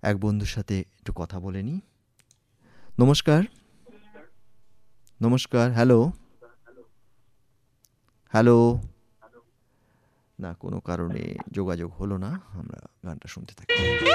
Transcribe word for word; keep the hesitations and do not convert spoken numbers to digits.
এক বন্ধুর সাথে একটু কথা বলে নিই। নমস্কার, নমস্কার। Hello, hello. না, কোনো কারণে যোগাযোগ হলো না। আমরা গানটা শুনতে থাকি।